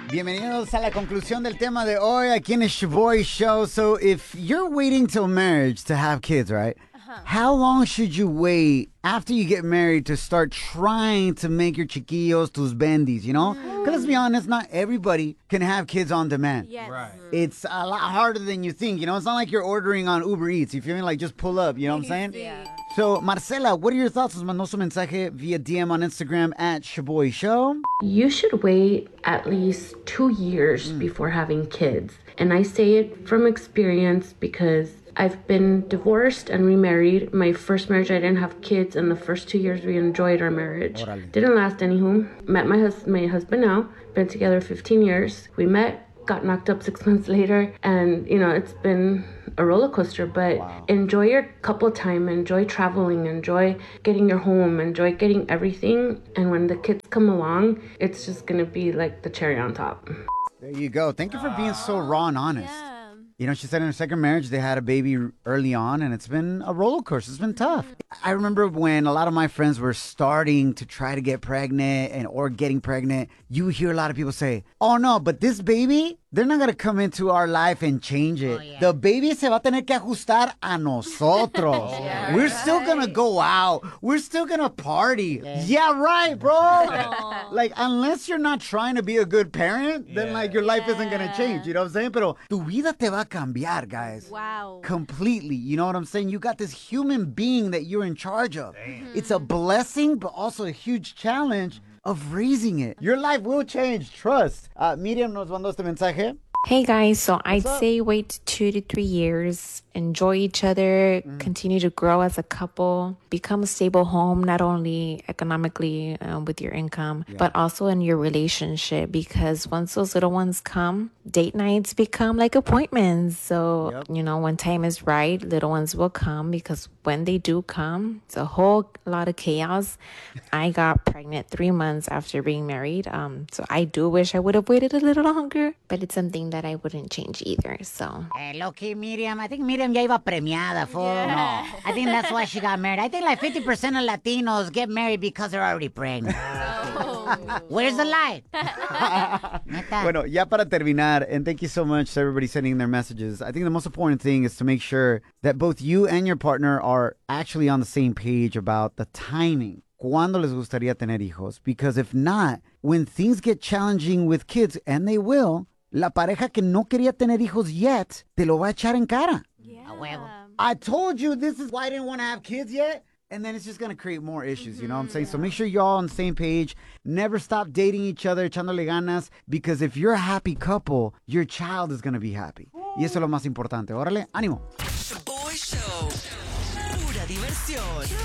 Bienvenidos a la conclusión del tema de hoy aquí en el Shaboy Show. So if you're waiting till marriage to have kids, right? How long should you wait after you get married to start trying to make your chiquillos tus bendis, you know? Because let's be honest, not everybody can have kids on demand. Yes. Right. It's a lot harder than you think, you know? It's not like you're ordering on Uber Eats. You feel me? Like, just pull up, you know what I'm saying? Yeah. So, Marcela, what are your thoughts? Nos mandó su mensaje via DM on Instagram at Shaboy Show. You should wait at least 2 years before having kids. And I say it from experience because I've been divorced and remarried. My first marriage, I didn't have kids, and the first 2 years we enjoyed our marriage. Órale. Didn't last anywho. Met my husband now. Been together 15 years. We met, got knocked up 6 months later, and it's been a roller coaster. But enjoy your couple time, enjoy traveling, enjoy getting your home, enjoy getting everything. And when the kids come along, it's just gonna be like the cherry on top. There you go. Thank you for being so raw and honest. Yeah. You know, she said in her second marriage, they had a baby early on, and it's been a roller coaster. It's been tough. I remember when a lot of my friends were starting to try to get pregnant or getting pregnant, you hear a lot of people say, oh, no, but this baby, they're not going to come into our life and change it. The baby se va a tener que ajustar a nosotros. We're still going to go out. We're still going to party. Yeah, right, bro. Like, unless you're not trying to be a good parent, then, like, your life isn't going to change. You know what I'm saying? Pero tu vida te va a cambiar, guys. Wow. Completely. You know what I'm saying? You got this human being that you're in charge of. It's a blessing, but also a huge challenge of raising it. Your life will change. Trust. Miriam nos mandó este mensaje. Hey guys, so I'd up? say wait 2 to 3 years, enjoy each other, continue to grow as a couple, become a stable home, not only economically with your income, but also in your relationship. Because once those little ones come, date nights become like appointments. So, when time is right, little ones will come, because when they do come, it's a whole lot of chaos. I got pregnant 3 months after being married. So I do wish I would have waited a little longer, but it's something that I wouldn't change either. So Low-key, Miriam. I think Miriam ya iba premiada, fool. Yeah. No. I think that's why she got married. I think like 50% of Latinos get married because they're already pregnant. Where's the lie? Neta. Bueno, ya para terminar, and thank you so much to everybody sending their messages. I think the most important thing is to make sure that both you and your partner are actually on the same page about the timing. ¿Cuándo les gustaría tener hijos? Because if not, when things get challenging with kids, and they will, la pareja que no quería tener hijos yet, te lo va a echar en cara. Yeah. A huevo. I told you this is why I didn't want to have kids yet. And then it's just going to create more issues, you know what I'm saying? So make sure you're all on the same page. Never stop dating each other, echándole ganas, because if you're a happy couple, your child is going to be happy. Y eso es lo más importante. Órale, ánimo. Shaboy Show. Pura diversión.